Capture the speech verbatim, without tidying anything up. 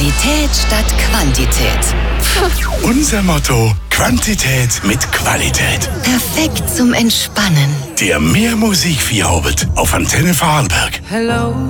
Qualität statt Quantität. Unser Motto: Quantität mit Qualität. Perfekt zum Entspannen. Der Mehr Musik Vierhobelt auf Antenne Vorarlberg. Hello.